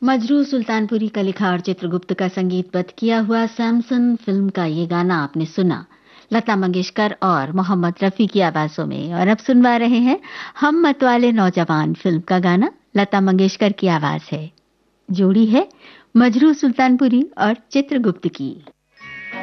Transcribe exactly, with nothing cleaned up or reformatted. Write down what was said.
मजरू सुल्तानपुरी का लिखा और चित्रगुप्त का संगीतबद्ध किया हुआ सैमसन फिल्म का ये गाना आपने सुना, लता मंगेशकर और मोहम्मद रफी की आवाजों में। और अब सुनवा रहे हैं हम मतवाले नौजवान फिल्म का गाना, लता मंगेशकर की आवाज है। जोड़ी है मजरू सुल्तानपुरी और चित्रगुप्त की।